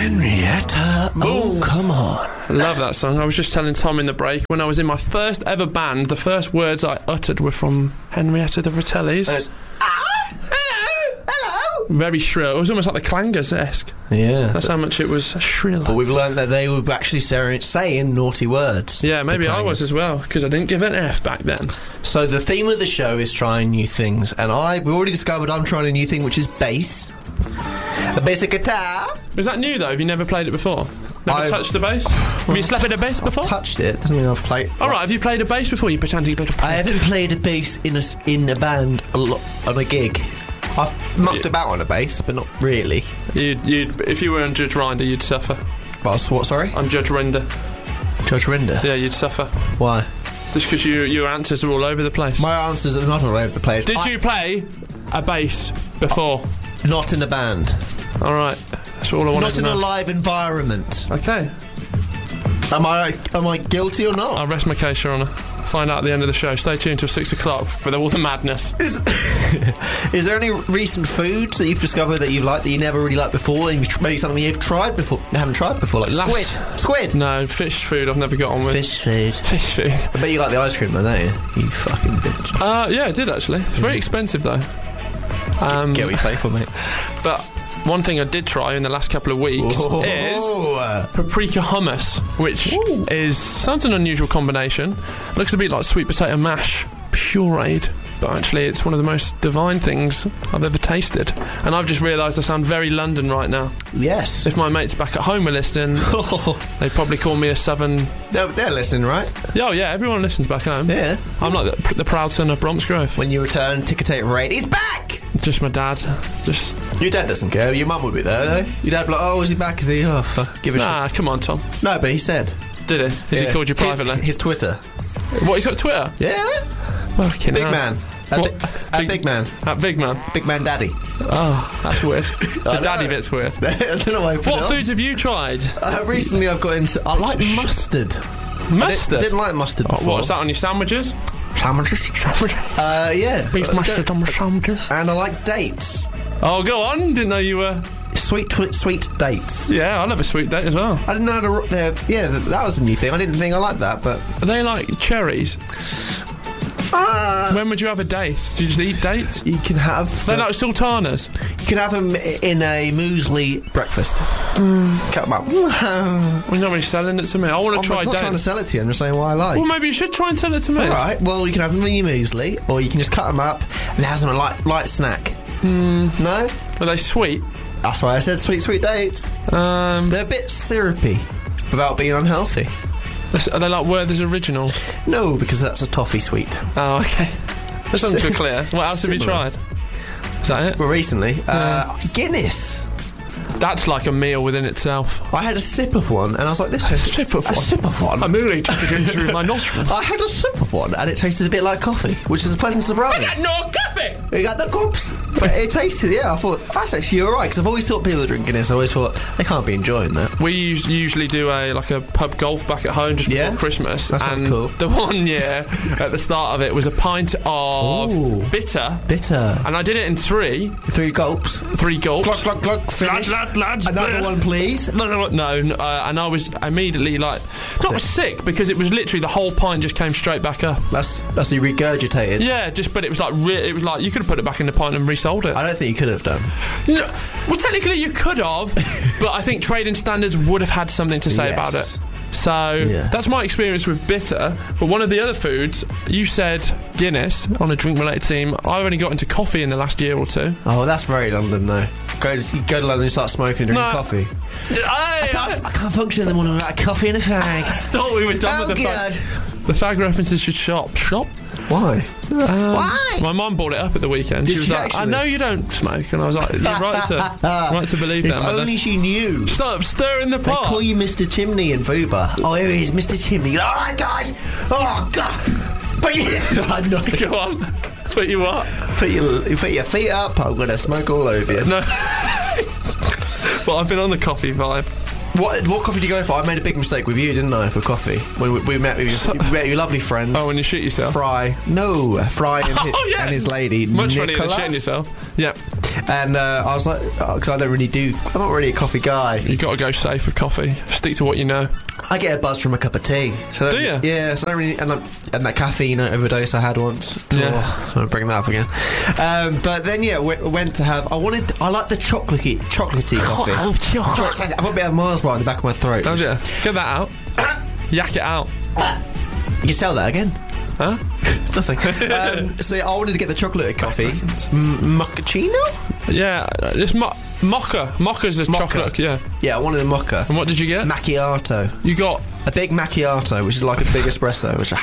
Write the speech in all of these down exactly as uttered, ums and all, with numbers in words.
Henrietta. Oh, come on. Love that song. I was just telling Tom in the break, when I was in my first ever band, the first words I uttered were from Henrietta the Fratellis. And it's, ah, hello, hello. Very shrill. It was almost like the Clangers-esque. Yeah. That's how much it was shrill. But we've learned that they were actually saying naughty words. Yeah, maybe I was as well, because I didn't give an F back then. So the theme of the show is trying new things, and I we've already discovered I'm trying a new thing, which is bass. A basic guitar. Was that new, though? Have you never played it before? Never I've, touched the bass? Have you slapped a bass before? I've touched it. Doesn't mean I've played. All right, have you played a bass before? You pretending to play. I haven't played a bass in a in a band a lot on a gig. I've mucked Yeah. about on a bass, but not really. You'd, you'd, if you were on Judge Rinder, you'd suffer. What? What? Sorry. On Judge Rinder, Judge Rinder. yeah, you'd suffer. Why? Just because you, your answers are all over the place. My answers are not all over the place. Did I- you play a bass before? Not in a band. All right, that's all I wanted Not to in know. a live environment. Okay, Am I? Am I guilty or not? I'll rest my case, Your Honour. Find out at the end of the show. Stay tuned till six o'clock for the, all the madness. Is, is there any recent foods that you've discovered that you like that you never really liked before, and you've tr- maybe something you've tried before, you haven't tried before, like Last- squid? Squid. No, fish food I've never got on with. Fish food. Fish food. I bet you like the ice cream, though, don't you? You fucking bitch. Uh, yeah, I did actually. It's very expensive though. Um, Get what you pay for, mate. But one thing I did try in the last couple of weeks Oh. is paprika hummus, which Ooh. is sounds an unusual combination. Looks a bit like sweet potato mash pureed, but actually it's one of the most divine things I've ever tasted. And I've just realised I sound very London right now. Yes. If my mates back at home are listening, they'd probably call me a southern. they're, they're listening, right? Oh yeah, everyone listens back home. Yeah. I'm like the, the proud son of Bromsgrove. When you return, ticker tape raid, he's back! Just my dad. Just Your dad doesn't care. Your mum would be there, though. Your dad would be like, oh, is he back? Is he? Oh, fuck. Give a ah, come on, Tom. shit. No, but he said. Did he? Has Yeah. he called you privately? His, his Twitter. What? He's got Twitter. Yeah? Fucking Big hell. man. A, What? bi- a Big- big man. That big man. Big man daddy. Oh, that's weird. The I daddy know. bit's weird. I don't know why I put it What on. foods have you tried? Uh, recently I've got into... I like mustard. Mustard. I didn't like mustard Oh, before. what is that on your sandwiches? Sandwiches? Uh, yeah. Beef Uh, mustard on my sandwiches. And I like dates. Oh, go on. Didn't know you were. Sweet, twi- sweet dates. Yeah, I love a sweet date as well. I didn't know how to... ro- they're- Yeah, th- that was a new thing. I didn't think I liked that, but... Are they like cherries? Uh, When would you have a date? Do you just eat dates? you can have... They're the- like sultanas. You can have them in a muesli breakfast. Cut them up. I'm We're not really selling it to me. I want to try not trying to dates. sell it to you. I'm just saying what I like. Well, maybe you should try and sell it to me. All right. Well, you can have them in your muesli, or you can just cut them up and have them a light, light snack. Mm. No? Are they sweet? That's why I said sweet, sweet dates. Um, They're a bit syrupy without being unhealthy. are they like Werther's Originals? No, because that's a toffee sweet. Oh, okay. As long as we're clear. What else have you Similar. tried? Is that it? Well, recently, uh, Guinness. That's like a meal within itself. I had a sip of one, and I was like, "This tastes sip of a one? sip of one." I merely took it in through my nostrils. I had a sip of one, and it tasted a bit like coffee, which is a pleasant surprise. I got no coffee! You got the cups, but it tasted. Yeah, I thought that's actually all right because I've always thought people that drink Guinness. I always thought they can't be enjoying that. We us- usually do a like a pub golf back at home just before Yeah? Christmas. That sounds and cool. The one year at the start of it was a pint of Ooh. bitter, Bitter. and I did it in three, Three gulps. three gulps. Glug glug glug. Finish. Lad, lad, lads, Another beer. one, please. No, no, no, no uh, and I was immediately like, not sick because it was literally the whole pint just came straight back up. That's that's you regurgitated. Yeah, just but it was like re- it was like you could have put it back in the pint and resold it. I don't think you could have done. No, well, technically you could have, but I think trading standards would have had something to say Yes. about it. So Yeah. that's my experience with bitter. But one of the other foods, you said Guinness on a drink-related theme. I've only got into coffee in the last year or two. Oh, that's very London though. Go to, you go to London and start smoking and drinking No. coffee. Hey, I, I can't function in the morning without a coffee and a fag. thought we were done Oh, with the God. fag. The fag references should shop. Shop? Why? Um, Why? My mum brought it up at the weekend. Did she was she like, I actually? know you don't smoke. And I was like, you're right to, right to believe If that, mother. only she knew. Stop stirring the They pot. call you Mister Chimney in Fuba. Oh, here he is, Mister Chimney. All right, guys. Oh, God. But you, I'm not. Go on. Put you what? Put your, put your feet up. I'm going to smoke all over you. No. Well, I've been on the coffee vibe. What what coffee did you go for? I made a big mistake with you, didn't I, for coffee? When we, we met with your, we met your lovely friends. Oh, when you shit yourself? Fry. No, Fry and his, Oh, yeah. and his lady, Much funnier than Nicola. shitting yourself. Yeah. And uh, I was like, because I don't really do, I'm not really a coffee guy. You got to go safe with coffee. Stick to what you know. I get a buzz from a cup of tea. So Do you? Yeah, so I don't really, and, I, and that caffeine overdose I had once. Yeah. Oh, I'm bringing that up again. Um, but then, yeah, we went to have, I wanted, I like the chocolatey, chocolatey coffee. Oh, chocolate. I've got a bit of Mars bar in the back of my throat. Oh, yeah. Get that out. Yak it out. You sell that again? Huh? Nothing. um, so I wanted to get the chocolate coffee. M- Mochaccino? Yeah, it's mo- mocha. Mocha's a Mocha. chocolate, yeah. Yeah, I wanted a mocha. And what did you get? Macchiato. You got... A big macchiato, which is like a big espresso, which is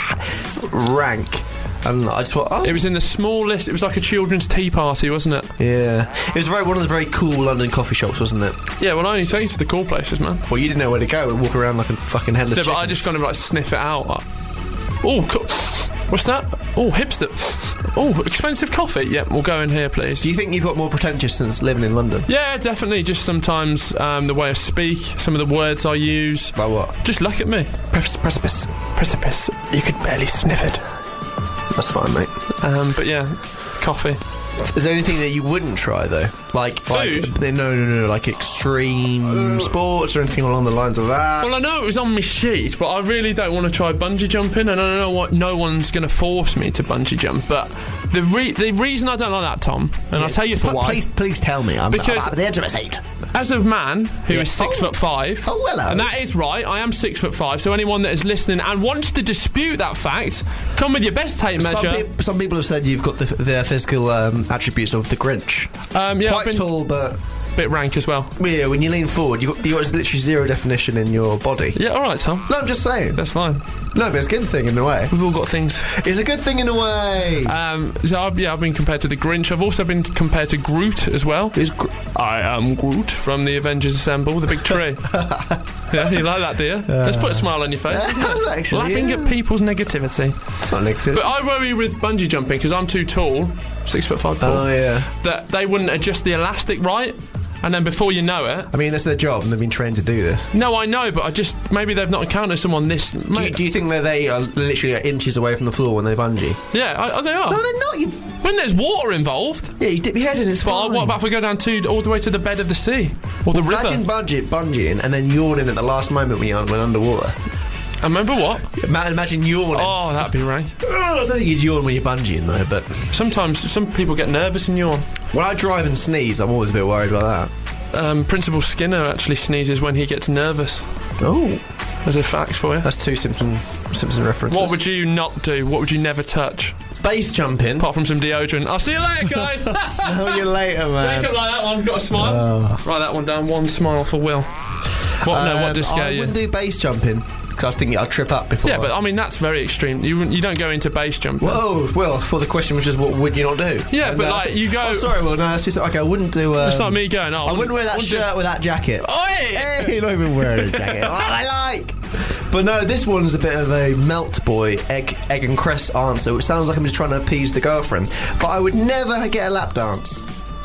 rank. And I just thought, oh. It was in the smallest... It was like a children's tea party, wasn't it? Yeah. It was very one of the very cool London coffee shops, wasn't it? Yeah, well, I only take you to the cool places, man. Well, you didn't know where to go and walk around like a fucking headless Yeah, but chicken. I just kind of like sniff it out. Like, oh, co- what's that? Oh, hipster. Oh, expensive coffee. Yep, we'll go in here, please. Do you think you've got more pretentious since living in London? Yeah, definitely. Just sometimes um, the way I speak, some of the words I use. About what? Just look at me. Pre- precipice. Precipice. You could barely sniff it. That's fine, mate. Um, but yeah, coffee. Is there anything that you wouldn't try, though? Like Food? Like, no, no, no. Like extreme uh, sports or anything along the lines of that? Well, I know it was on my sheet, but I really don't want to try bungee jumping, and I don't know what. No one's going to force me to bungee jump. But the re- the reason I don't like that, Tom, and Yeah, I'll tell you for p- why. Please, please tell me. I'm, Because- I'm at the edge of a seat. As a man who Yeah. is six Oh. foot five, Oh, hello. and that is right, I am six foot five. So anyone that is listening and wants to dispute that fact, come with your best tape Some, measure. pe- some people have said you've got the, the physical um, attributes of the Grinch. Um, yeah, I've Quite been tall, but a bit rank as well. yeah, when you lean forward, you got, you got literally zero definition in your body. Yeah, all right, Tom. No, I'm just saying. That's fine. No, but it's a good thing in a way. We've all got things. It's a good thing in a way. Um, so I've, yeah, I've been compared to the Grinch. I've also been compared to Groot as well. It's gr- I am Groot from the Avengers Assemble, the big tree. Yeah, you like that, do you? Let's put a smile on your face. That's actually, Laughing yeah. at people's negativity. It's not negative. But I worry with bungee jumping because I'm too tall, six foot five tall. Oh, yeah. That they wouldn't adjust the elastic right, and then before you know it. I mean, that's their job, and they've been trained to do this. No, I know, but I just maybe they've not encountered someone this. Do you, Mate, do you think that they are literally inches away from the floor when they bungee? yeah, I, I, they are. No, they're not. You, When there's water involved. yeah, you dip your head in, it's But fine. what about if I go down to all the way to the bed of the sea or the Imagine river? budget bungeeing and then yawning at the last moment when you went underwater. And remember what? Ima- Imagine yawning. Oh, that'd be rank. Oh, I don't think you'd yawn when you're bungeeing though, but Sometimes some people get nervous and yawn. when I drive and sneeze, I'm always a bit worried about that. Um, Principal Skinner actually sneezes when he gets nervous. Oh, As a fact for you. that's two Simpson Simpson references. What would you not do? What would you never touch? base jumping? Apart from some deodorant. I'll see you later, guys. Smell you later, man. Jacob, like that one. Got a smile. Write that one down. One smile for Will. What? no, what Um, did scare I you? wouldn't do base jumping because I think I'd trip up before. Yeah, but I mean that's very extreme. You wouldn't- you don't go into base jumping. Whoa, well, for the question was just what would you not do? Yeah, And, but uh, like you go. Oh, sorry, well, no, that's just okay. I wouldn't do. Um, It's like me going. Oh, I wouldn't wear that wouldn't do- shirt with that jacket. Oi! Hey, not even wearing a jacket. What I like. But no, this one's a bit of a melt boy, egg, egg and cress answer, which sounds like I'm just trying to appease the girlfriend. But I would never get a lap dance.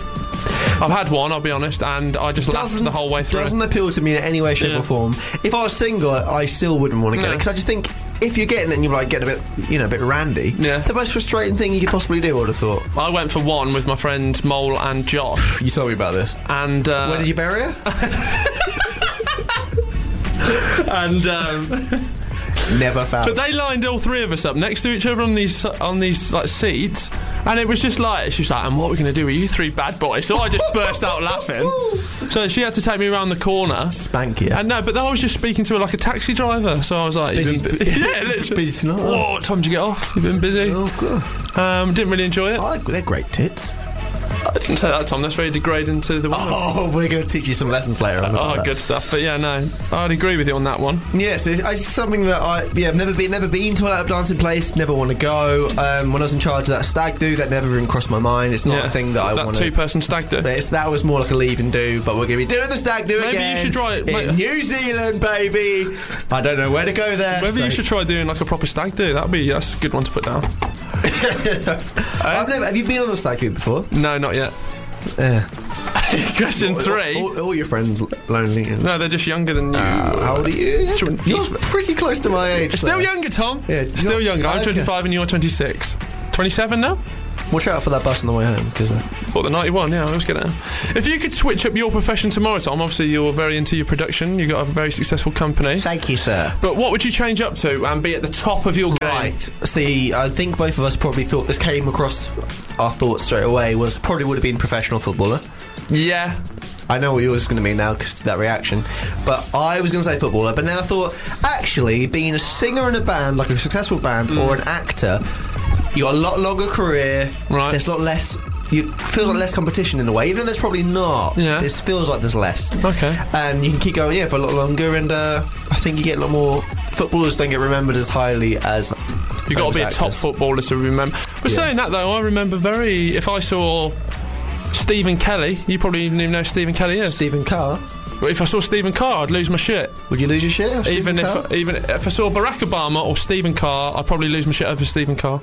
I've had one, I'll be honest, and I just laughed the whole way through. Doesn't appeal to me in any way, shape, Yeah. or form. If I was single, I still wouldn't want to get No. it because I just think if you're getting it and you're like getting a bit, you know, a bit randy, Yeah. the most frustrating thing you could possibly do. I would have thought. I went for one with my friend Mole and Josh, You told me about this. and uh, Where did you bury her? and um, Never found. but they lined all three of us up next to each other on these on these like seats, and it was just like she's like, "And what are we going to do with you three bad boys?" So I just burst out laughing. So she had to take me around the corner. Spank you. And no, but I was just speaking to her like a taxi driver. So I was like, Busy- "You've been bu- yeah, literally. busy tonight. Whoa, what time did you get off? You've been busy." Oh, good. Um, didn't really enjoy it. I like, they're great tits. I didn't say that, Tom. That's very degrading to the woman. Oh, we're going to teach you some lessons later on. about Oh, that. good stuff. But yeah, no, I'd agree with you on that one. Yes, it's, it's something that I yeah I've never been never been to a lap dancing place. Never want to go. Um, when I was in charge of that stag do, that never even crossed my mind. It's not yeah. a thing that I That want to. two-person stag do. It's, that was more like a leave and do, but we're going to be doing the stag do Maybe again. you should try it, in mate. New Zealand, baby. I don't know where to go there. Maybe so- you should try doing like a proper stag do. That'd be that's a good one to put down. I've never. Have you been on a stag do before? No, not yet. Yeah. Question three. All, all your friends lonely. And, No, they're just younger than you. uh, how old are you? Twenty- You're pretty close to my age. Still so- younger, Tom. Yeah, Still you're- younger. I'm okay. twenty-five and you're twenty-six. twenty-seven now? Watch out for that bus on the way home, because... Uh, What, the ninety-one? Yeah, I always get it. If you could switch up your profession tomorrow, Tom, obviously you're very into your production, you've got a very successful company. Thank you, sir. But what would you change up to and be at the top of your game? Right. See, I think both of us probably thought this came across our thoughts straight away, was probably would have been professional footballer. Yeah. I know what yours is going to be now because that reaction. But I was going to say footballer, but now I thought, actually, being a singer in a band, like a successful band, Mm. or an actor, you got a lot longer career. Right. There's a lot less... You feels like less competition in a way, even though there's probably not. Yeah. This feels like there's less. Okay. And you can keep going, yeah, for a lot longer, and uh, I think you get a lot more... Footballers don't get remembered as highly as... You've got to be a actors. top footballer to remember. But Yeah. saying that, though, I remember very... If I saw Stephen Kelly, you probably didn't even know who Stephen Kelly is. Stephen Carr. But if I saw Stephen Carr, I'd lose my shit. Would you lose your shit? over Even Stephen if Carr? even if I saw Barack Obama or Stephen Carr, I'd probably lose my shit over Stephen Carr.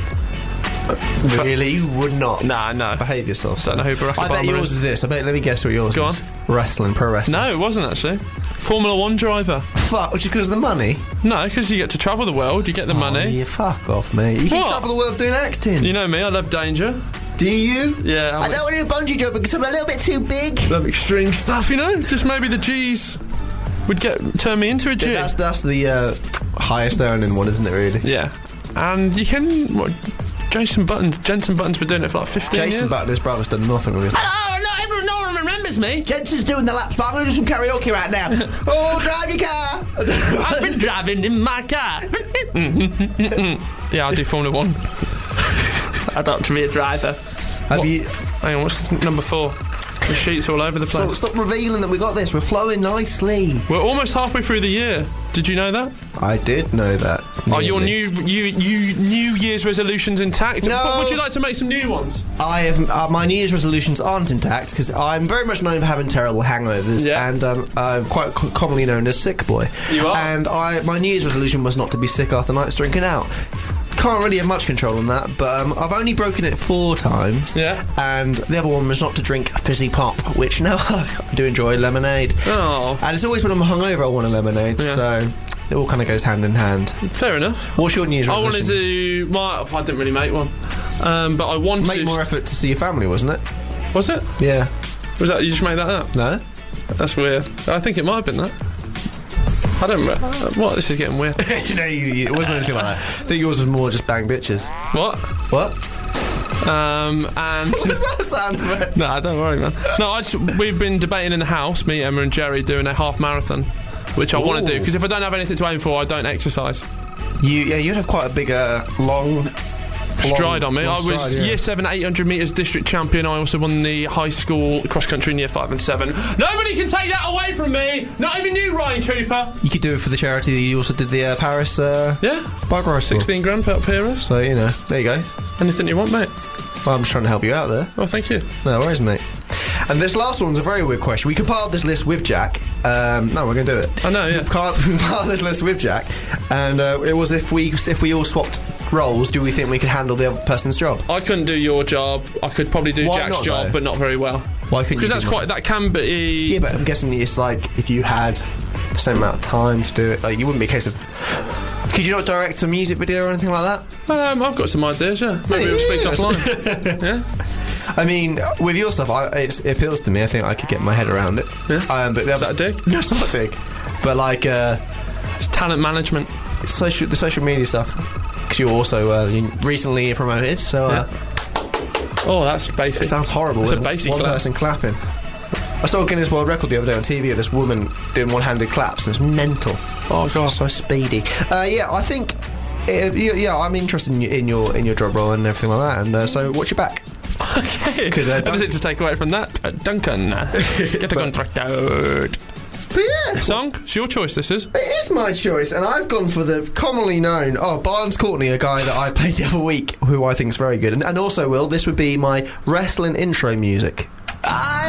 Really? You would not. Nah, no. Behave yourself. Don't know who Barack I bet Obama yours is. is this. I bet. Let me guess what yours Go is. Wrestling, pro wrestling. No, it wasn't actually. Formula One driver. Fuck, which is because of the money. No, because you get to travel the world, you get the Oh, money. yeah, fuck off, mate. You can What? travel the world doing acting. You know me, I love danger. Do you? Yeah, I'm I don't want to do a bungee jump because I'm a little bit too big. love extreme stuff, you know? Just maybe the G's would get turn me into a G. Yeah, that's that's the uh, highest earning one, isn't it? Really. Yeah. And you can... What, Jason Buttons, Jensen Buttons been doing it for like fifteen Jason years. Button, his brother's done nothing with his. Oh, no, everyone, no one remembers me. Jensen's doing the laps, but I'm going to do some karaoke right now. Oh, drive your car. I've been driving in my car. Yeah, I do Formula One. I'd like to be a driver. Have What? you? Hang on, what's number four? The sheets all over the Stop, place. stop revealing that we got this. We're flowing nicely. We're almost halfway through the year. Did you know that? I did know that. Are your Nearly. new you, you, New Year's resolutions intact? No. But would you like to make some new ones? I have uh, my New Year's resolutions aren't intact because I'm very much known for having terrible hangovers, Yeah. and um, I'm quite co- commonly known as sick boy. You are. And I my New Year's resolution was not to be sick after nights drinking out. Can't really have much control on that, but um, I've only broken it four times. Yeah. And the other one was not to drink fizzy pop, which now I do enjoy lemonade. Oh, And it's always when I'm hungover I want a lemonade, Yeah. so it all kind of goes hand in hand. fair enough. What's your New Year's I resolution? wanted to. My, I didn't really make one, um, but I wanted. Make more effort to see your family, wasn't it? Was it? Yeah. Was that you just made that up? No? That's weird. I think it might have been that. I don't. re- uh, What? This is getting weird. you know, you, you, it wasn't anything like that. I think yours was more just bang bitches. What? What? Um, and What does that sound about? no, don't worry, man. No, I just, we've been debating in the house, me, Emma, and Jerry, doing a half marathon, which I want to do Ooh. because if I don't have anything to aim for, I don't exercise. You, yeah, you'd have quite a big, uh, long... Stride on me. long I was stride, yeah. year seven, eight hundred metres district champion. I also won the high school cross country in year five and seven. Nobody can take that away from me. Not even you, Ryan Cooper. You could do it for the charity. You also did the uh, Paris uh, Yeah, bike race. sixteen grand per Paris. So, you know, there you go. Anything you want, mate. Well, I'm just trying to help you out there. Oh, thank you. No worries, mate. And this last one's a very weird question. We compiled this list with Jack. Um, no, we're going to do it. I know, yeah. We compiled this list with Jack, and uh, it was if we if we all swapped roles, do we think we could handle the other person's job? I couldn't do your job. I could probably do Why Jack's not, job, though? but not very well. Why couldn't you? Because that's do quite. That can be. Yeah, but I'm guessing it's like if you had the same amount of time to do it, like you wouldn't be a case of. Could you not direct a music video or anything like that? Um, I've got some ideas. Yeah, maybe we'll speak Yeah. offline. Yeah. I mean, with your stuff, I, it's, it appeals to me. I think I could get my head around it. Yeah. Um, but Is that a dig? No, it's not a dig. But like uh, It's talent management. social, the social media stuff. Because you're also uh, you recently promoted, so uh, Oh, that's basic. it sounds horrible. It's a with basic one clap. person clapping. I saw a Guinness World Record the other day on T V of this woman doing one-handed claps, and it's mental. Oh god. So speedy. Uh, yeah, I think. Uh, yeah, yeah, I'm interested in your, in your in your job role and everything like that. And uh, so, watch your back. Okay. 'Cause, uh, Anything to take away from that? Uh, Duncan, uh, get a contract out. But yeah, Song? It's your choice. This is. it is my choice, and I've gone for the commonly known. Oh, Barnes Courtney, a guy that I played the other week, who I think is very good, and, and also, Will, this would be my wrestling intro music.